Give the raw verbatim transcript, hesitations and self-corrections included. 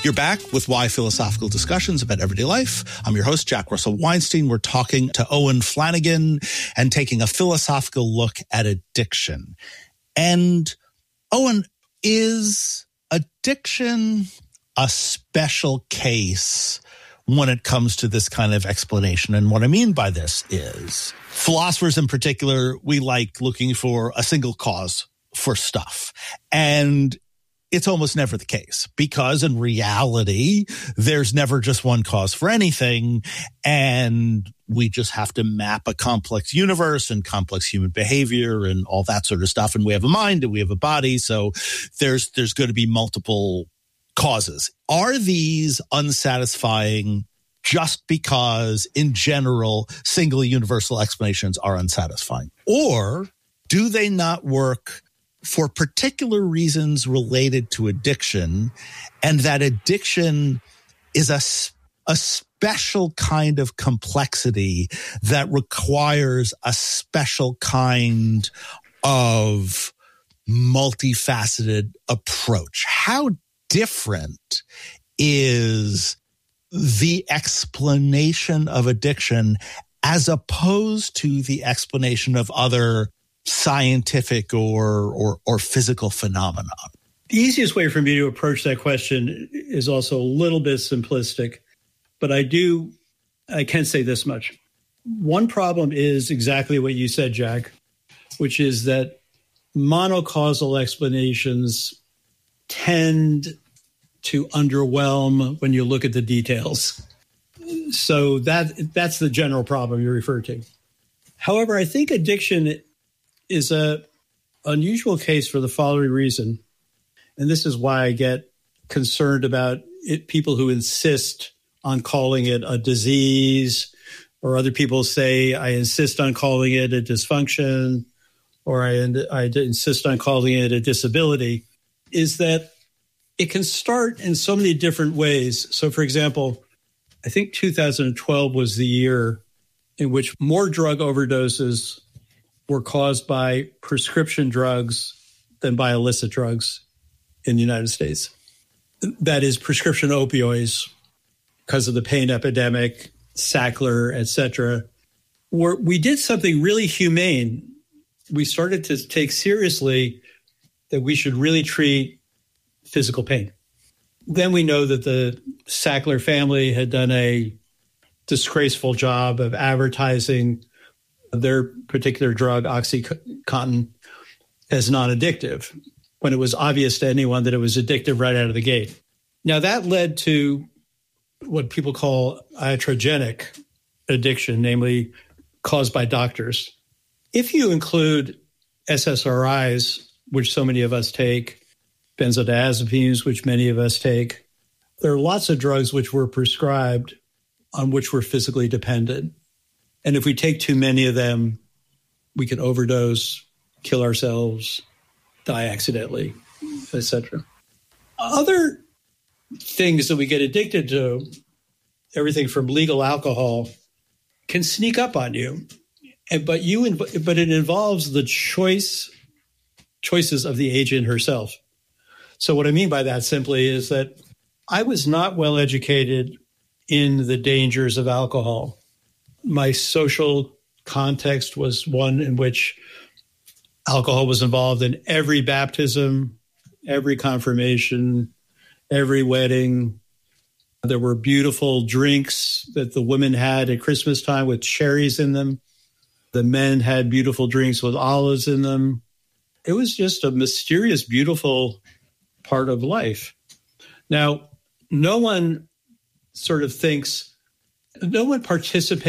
You're back with Why Philosophical Discussions About Everyday Life. I'm your host, Jack Russell Weinstein. We're talking to Owen Flanagan and taking a philosophical look at addiction. And Owen, is addiction a special case when it comes to this kind of explanation? And what I mean by this is philosophers in particular, we like looking for a single cause for stuff. And it's almost never the case because in reality, there's never just one cause for anything. And we just have to map a complex universe and complex human behavior and all that sort of stuff. And we have a mind and we have a body. So there's, there's going to be multiple causes. Are these unsatisfying just because in general, single universal explanations are unsatisfying? Or do they not work for particular reasons related to addiction, and that addiction is a, a special kind of complexity that requires a special kind of multifaceted approach? How different is the explanation of addiction as opposed to the explanation of other scientific or, or or physical phenomenon? The easiest way for me to approach that question is also a little bit simplistic, but I do, I can say this much. One problem is exactly what you said, Jack, which is that monocausal explanations tend to underwhelm when you look at the details. So that that's the general problem you refer to. However, I think addiction is a unusual case for the following reason. And this is why I get concerned about it, people who insist on calling it a disease, or other people say, I insist on calling it a dysfunction, or I, I insist on calling it a disability, is that it can start in so many different ways. So, for example, I think two thousand twelve was the year in which more drug overdoses were caused by prescription drugs than by illicit drugs in the United States. That is prescription opioids because of the pain epidemic, Sackler, et cetera. Where we did something really humane. We started to take seriously that we should really treat physical pain. Then we know that the Sackler family had done a disgraceful job of advertising their particular drug, OxyContin, as non-addictive, when it was obvious to anyone that it was addictive right out of the gate. Now, that led to what people call iatrogenic addiction, namely caused by doctors. If you include S S R Is, which so many of us take, benzodiazepines, which many of us take, there are lots of drugs which were prescribed on which we're physically dependent. And if we take too many of them, we can overdose, kill ourselves, die accidentally, et cetera. Other things that we get addicted to, everything from legal alcohol, can sneak up on you. And, but you, but it involves the choice, choices of the agent herself. So what I mean by that simply is that I was not well educated in the dangers of alcohol. My social context was one in which alcohol was involved in every baptism, every confirmation, every wedding. There were beautiful drinks that the women had at Christmas time with cherries in them. The men had beautiful drinks with olives in them. It was just a mysterious, beautiful part of life. Now, no one sort of thinks, no one participates